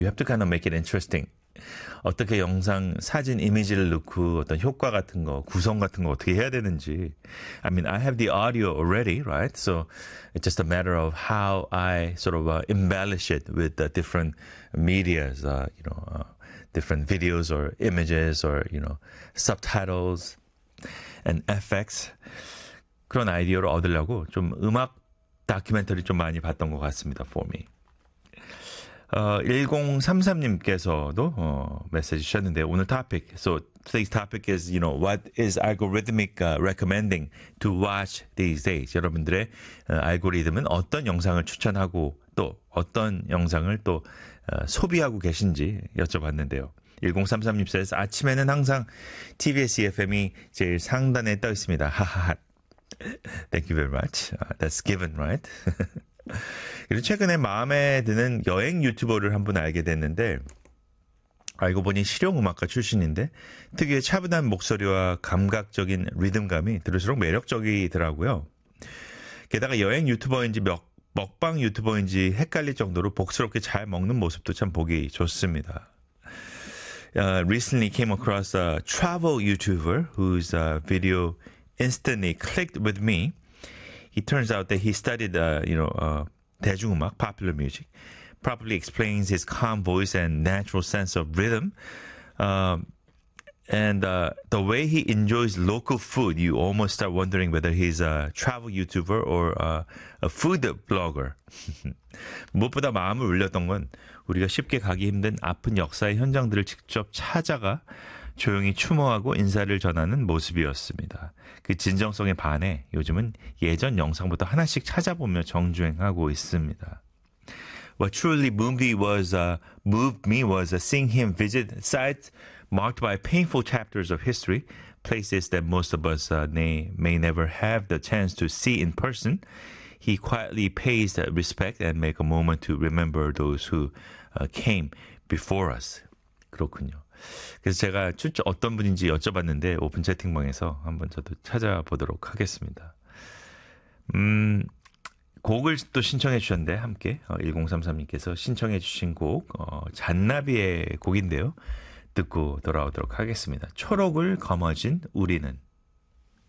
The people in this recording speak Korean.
You have to kind of make it interesting. 어떻게 영상, 사진, 이미지를 넣고 어떤 효과 같은 거, 구성 같은 거 어떻게 해야 되는지. I mean, I have the audio already, right? So it's just a matter of how I sort of embellish it with the different medias, different videos or images or, subtitles and effects. 그런 아이디어를 얻으려고 좀 음악 다큐멘터리 좀 많이 봤던 것 같습니다, for me. 1033님께서도 메시지 주셨는데 오늘 topic. So today's topic is, what is algorithmic recommending to watch these days? 여러분들의 알고리즘은 어떤 영상을 추천하고 또 어떤 영상을 또 소비하고 계신지 여쭤봤는데요. 1033님 says 아침에는 항상 TBS EFM이 제일 상단에 떠 있습니다. 하하하. Thank you very much. That's given, right? 그리고 최근에 마음에 드는 여행 유튜버를 한 분 알게 됐는데 알고 보니 실용음악가 출신인데 특유의 차분한 목소리와 감각적인 리듬감이 들을수록 매력적이더라고요. 게다가 여행 유튜버인지 먹방 유튜버인지 헷갈릴 정도로 복스럽게 잘 먹는 모습도 참 보기 좋습니다. Recently came across a travel YouTuber whose video instantly clicked with me. It turns out that he studied, 대중음악, popular music, properly explains his calm voice and natural sense of rhythm. And the way he enjoys local food, you almost start wondering whether he's a travel YouTuber or a food blogger. 무엇보다 마음을 울렸던 건 우리가 쉽게 가기 힘든 아픈 역사의 현장들을 직접 찾아가 조용히 추모하고 인사를 전하는 모습이었습니다. 그 진정성에 반해 요즘은 예전 영상부터 하나씩 찾아보며 정주행하고 있습니다. What truly moved me was seeing him visit sites marked by painful chapters of history, places that most of us may never have the chance to see in person. He quietly pays respect and make a moment to remember those who came before us. 그렇군요. 그래서 제가 어떤 분인지 여쭤봤는데 오픈 채팅방에서 한번 저도 찾아보도록 하겠습니다. 곡을 또 신청해 주셨는데 함께 1033님께서 신청해 주신 곡 잔나비의 곡인데요. 듣고 돌아오도록 하겠습니다. 초록을 거머쥔 우리는.